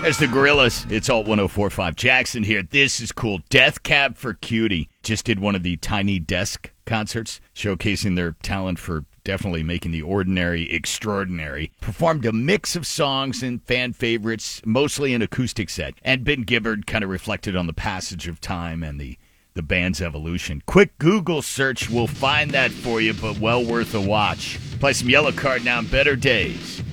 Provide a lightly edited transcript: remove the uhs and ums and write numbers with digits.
There's the Gorillas. It's Alt 1045. Jackson here. This is cool. Death Cab for Cutie just did one of the Tiny Desk concerts, showcasing their talent for definitely making the ordinary extraordinary. Performed a mix of songs and fan favorites, mostly an acoustic set. And Ben Gibbard kind of reflected on the passage of time and the band's evolution. Quick Google search will find that for you, but well worth a watch. Play some Yellow Card now. Better Days.